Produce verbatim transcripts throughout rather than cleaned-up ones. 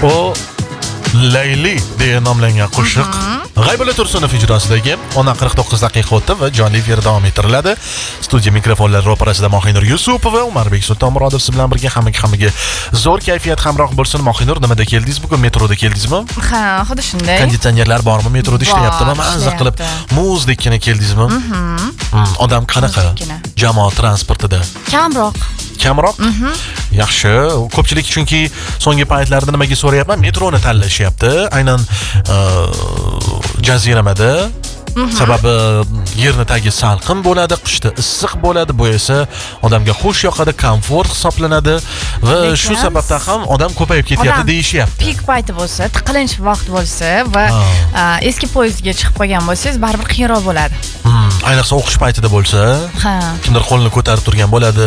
O Layli deya nomlangan qo'shiq G'aybulla Tursunov ijrosidagi o'n qirq to'qqiz daqiqa o'tdi va jonli efir davom ettiriladi. Studiya mikrofonlari ro'parasida Mohinur Yusupova, Umarbek Sultonmurodov siz bilan birga hammaga hammaga zo'r kayfiyat hamroh bo'lsin. Mohinur, nimada keldingiz bugun? Metroda keldingizmi? Ha, xuddi shunday. Konditsionerlar bormi? Metroda ishlayaptimi? Mazza qilib muzdekina keldingizmi? Odam qanaqa? Jamoat transportida Kamroq. Kamroq? Yaxshi. Ko'pchilik chunki so'nggi paytlarda nimaga so'rayapman? Metroni tanlashyapti. Aynan jaziramada. Sababi yerni tagi salqin bo'ladi, qishda issiq bo'ladi. Bu esa odamga xush yoqadi, komfort hisoblanadi va shu sababdan ham odam ko'payib ketyapti deyishyapti. Pik payti bo'lsa, tiqilinch vaqt bo'lsa va eski poyezdga chiqib qolgan bo'lsangiz, baribir qiyinroq bo'ladi. Ayniqsa o'qish paytida bo'lsa, kimdir qo'lini ko'tarib turgan bo'ladi.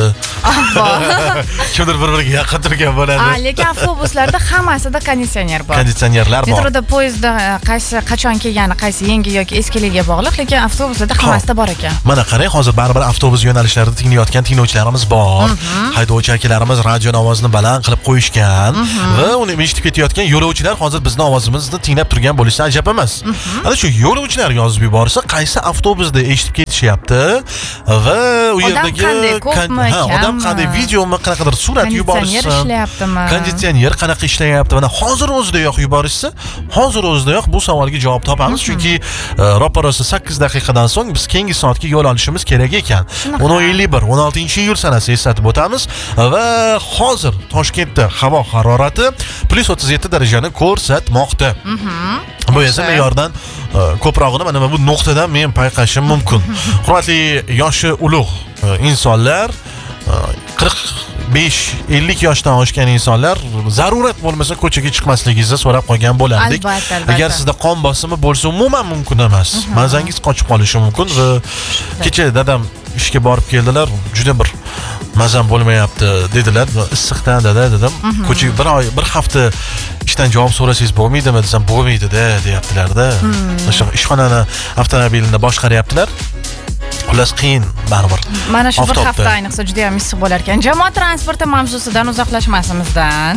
Kimdir bir-biriga yaqin turgan bo'ladi. Ha, lekin avtobuslarda hammasida konditsioner bor. Konditsionerlar bor. Metroda poyezdda qaysi qachon kelgani, qaysi yangi yoki eskilik bog'liq, lekin avtobuslarda hammasida bor ekan. Mana qarang, hozir baribir avtobus yo'nalishlarida tinglayotgan tinglovchilarimiz bor. Haydovchi akalarimiz radio ovozini baland qilib qo'yishgan va uni eshitib ketayotgan yo'lovchilar hozir bizning ovozimizni tinglab turgan bo'lsa ajab emas. Ana shu yo'lovchilar yozib yuborsa, qaysi avtobusda eshitib ketishyapti va u yerdagi odam qanday videomi, qanaqadir surat yuborishsin, konditsioner qanaqa ishlayapti, mana hozir o'zidayoq yuborishsa, hozir o'zidayoq bu savolga javob topamiz, chunki ro'parasi sakkiz daqiqadan so'ng biz keyingi soatga yo'l olishimiz kerak ekan. o'n ellik bir o'n oltinchi iyul sanasi eslatib o'tamiz va hozir Toshkentda havo harorati plus o'ttiz yetti darajani ko'rsatmoqda. Bu esa me'yordan ko'prog'ini mana bu nuqtadan men payqashim mumkin. Hurmatli yoshi ulug' insonlar, qirq besh ellik yoshdan oshgan insonlar zarurat bo'lmasa ko'chaga chiqmasligingizni so'rab qolgan bo'lardik. Agar sizda qon bosimi bo'lsa, umuman mumkin emas. Mazangiz qochib qolishi mumkin va kecha dadam ishga borib keldilar, juda bir mazam bo'lmayapti dedilar. Issiqdan dada dedim, ko'chaga bir oy, bir hafta ishdan javob so'rasangiz bo'lmaydimi desam, bo'lmaydi-da deyaptilar-da. O'sha ishxonani avtomobilini boshqaryaptilar. Xullas qiyin baribir. Mana shu bir hafta ayniqsa juda ham issiq bo'lar ekan. Jamoat transporti mavzusidan uzoqlashmasimizdan.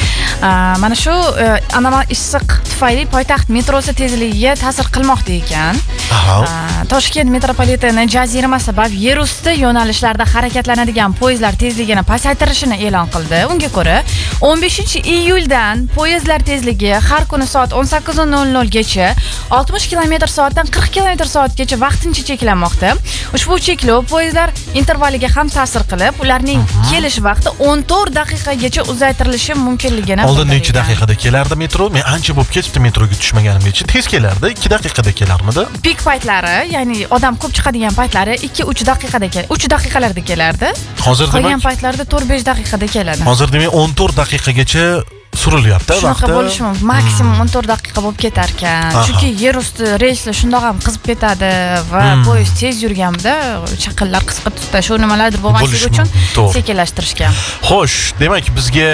Mana shu anomal issiq tufayli poytaxt metrosi tezligiga ta'sir qilmoqda ekan. Toshkent metropoliteni jazirama sabab yer usti yo'nalishlarda harakatlanadigan poyezdlar tezligini pasaytirishini e'lon qildi. Unga ko'ra, o'n beshinchi iyuldan poyezdlar tezligi har kuni soat o'n sakkiz nol nol gacha oltmish kilometr soatdan qirq kilometr soatgacha vaqtincha cheklanmoqda. Ushbu cheklov poyezdlar intervaliga ham ta'sir qilib, ularning kelish vaqti o'n to'rt daqiqagacha uzaytirilishi mumkinligini bildirgan. Oldin necha daqiqada kelardi metro? Men ancha bo'lib ketibdi metroga tushmaganimgacha. Tez kelardi, ikki daqiqada kelarmidi? Pik paytlari, ya'ni odam ko'p chiqadigan paytlari ikki uch daqiqada keladi. uch daqiqalarda kelardi. Hozir demak, qolgan paytlarda to'rt besh daqiqada keladi. Hozir demak o'n to'rt daqiqagacha surilyapti vaqti. Shunaqa bo'lishi mumkin. Maksimum o'n to'rt daqiqa bo'lib ketar ekan. Chunki yer usti reyslar shundoq ham qizib ketadi va poyezd tez yurganda chaqinlar qisqa tutda shu nimalardir bo'lmasligi uchun sekinlashtirishgan. Xo'sh, demak bizga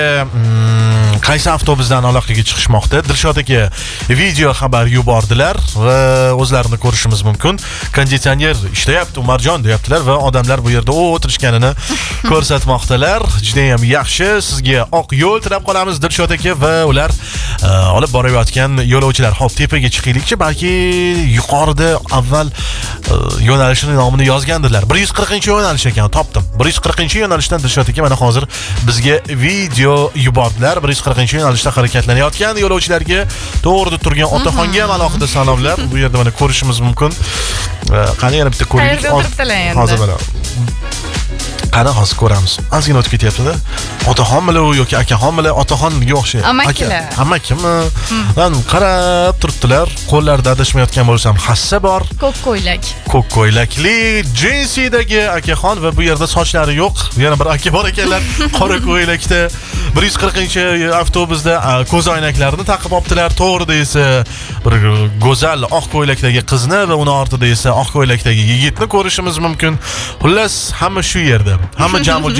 qaysi avtobusdan aloqaga chiqishmoqda? Dilshod aka video xabar yubordilar va o'zlarini ko'rishimiz mumkin. Konditsioner ishlayapti, Umarjon deyaptilar va odamlar bu yerda o'tirishganini ko'rsatmoqdalar. Juda ham yaxshi. Sizga oq yo'l tilab qolamiz Dilshod aka va ular olib borayotgan yo'lovchilar. Hop, tepaga chiqaylikchi, balki yuqorida avval yo'nalishining nomini yozgandilar. bir yuz qirqinchi yo'nalish ekan, topdim. bir yuz qirqinchi yo'nalishdan Dilshod aka mana hozir bizga video yubordilar. bir yuz qirqinchi yo'nalishda harakatlanayotgan yo'lovchilarga to'g'rida turgan otaxonga ham alohida salomlar. Bu yerda mana ko'rishimiz mumkin. Qani yana bitta ko'raylik. Hozir mana qani hozir ko'ramiz. Ozgina o'tib ketyapti-da. Otaxonmi u yoki akaxonmi? Otaxonga o'xshaydi. Amakilar. Amakimi? Lan qarab turibdilar. Qo'llarida adashmayotgan bo'lsam, hassa bor. Ko'k ko'ylak. Ko'k ko'ylakli, jinsidagi akaxon va bu yerda sochlari yo'q. Yana bir aka bor ekanlar, qora ko'ylakda. bir yuz qirqinchi avtobusda ko'zoynaklarni taqib olibdilar. To'g'rida esa bir go'zal oq ko'ylakdagi qizni va uni ortida esa oq ko'ylakdagi yigitni ko'rishimiz mumkin. Xullas, hamma shu yerda. Hamma jam-jam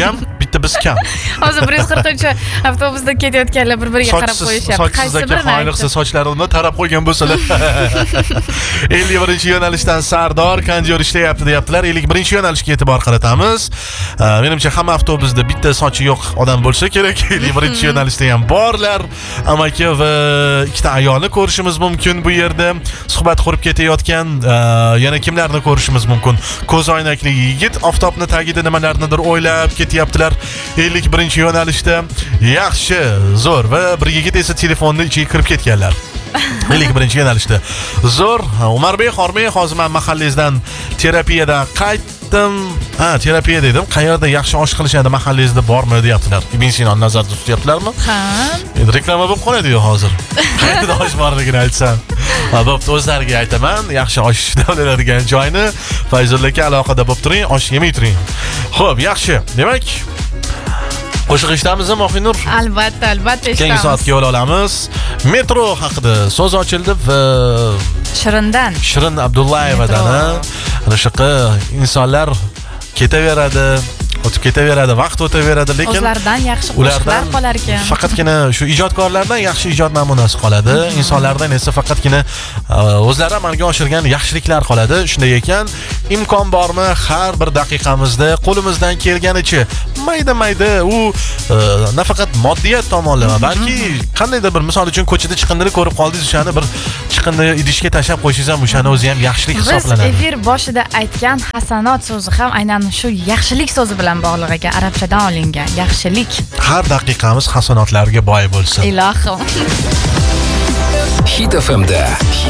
bitta biz kam. Hozir bir yuz qirqinchi avtobusda ketayotganlar bir-biriga qarab qo'yishyapti. Qaysi birini ayniqsa sochlarini tarab qo'ygan bo'lsalar. ellik birinchi yo'nalishdan Sardor Kandiyor ishlayapti deyaptilar. ellik birinchi yo'nalishga e'tibor qaratamiz. Menimcha hamma avtobusda bitta sochi yo'q odam bo'lsa kerak. ellik birinchi yo'nalishda ham borlar. Amaki va ikkita ayolni ko'rishimiz mumkin bu yerda. Suhbat qurib ketayotgan yana kimlarni ko'rishimiz mumkin? Ko'z oynakli yigit oftobni tagida nimalarnidir o'ylab ketyaptilar. ellik birinchi yo'nalishda yaxshi, zo'r va bir yigit esa telefonni ichiga kirib ketganlar. ellik birinchi yo'nalishda. Zo'r, Umarbek Xormey, hozir men mahallangizdan terapiyada qaytdim. Ha, terapiya dedim. Qayerda yaxshi osh qilishadi mahallangizda bormi deyaptilar. Ibn Sino nazarda tutyaptilarmi? Ha. Endi reklama bo'lib qoladi-yu hozir. Qayerda osh borligini aytsam. Ha, bo'pti, o'zlariga aytaman. Yaxshi osh davladigan joyni Fayzullaga aloqada bo'lib turing, osh yemay turing. Xo'p, yaxshi. Demak, qo'shiq eshitamiz Mohinur? Albatta, albatta eshitamiz. Keyingi soatga yo'l olamiz. Metro haqida so'z ochildi va Shirindan. Shirin Abdullayevadan ana shunaqa insonlar ketaveradi, o'tib ketaveradi, vaqt o'taveradi, lekin o'zlaridan yaxshi qo'shiqlar qolar ekan. Faqatgina shu ijodkorlardan yaxshi ijod namunasi qoladi. Insonlardan esa faqatgina o'zlari amalga oshirgan yaxshiliklar qoladi. Shunday ekan, imkon bormi har bir daqiqamizda qo'limizdan kelganicha mayda-mayda u nafaqat moddiyat tomonlama, balki qandaydir bir misol uchun ko'chada chiqindini ko'rib qoldingiz, o'shani bir chiqindi idishga tashlab qo'yishingiz ham o'shani o'zi ham yaxshilik hisoblanadi. Biz efir boshida aytgan hasanot so'zi ham aynan shu yaxshilik so'zi bilan bog'liq ekan, arabchadan olingan yaxshilik. Har daqiqamiz hasanotlarga boy bo'lsin. Ilohim. Hit F M da